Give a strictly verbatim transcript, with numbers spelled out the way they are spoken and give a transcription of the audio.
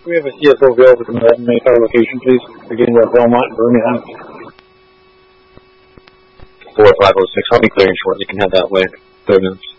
we have a C S O available to the Mayflower location, please? Beginning with Belmont and Birmingham. four five oh six, I'll be clearing shortly. You can have that way. thirty minutes.